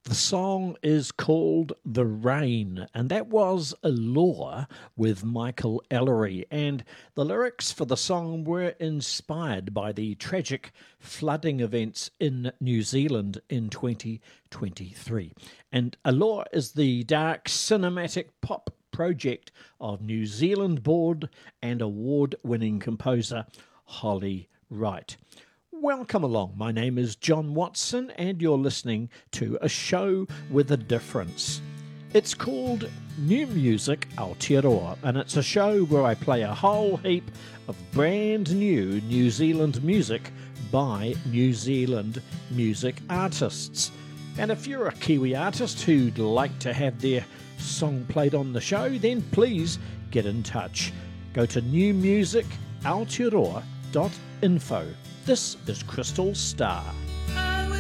The song is called The Rain, and that was Allure with Michael Ellery. And the lyrics for the song were inspired by the tragic flooding events in New Zealand in 2023. And Allure is the dark cinematic pop project of New Zealand born and award-winning composer Holly Wright. Welcome along. My name is John Watson, and you're listening to a show with a difference. It's called New Music Aotearoa, and it's a show where I play a whole heap of brand new New Zealand music by New Zealand music artists. And if you're a Kiwi artist who'd like to have their song played on the show, then please get in touch. Go to newmusicaotearoa.info. This is Crystal Star.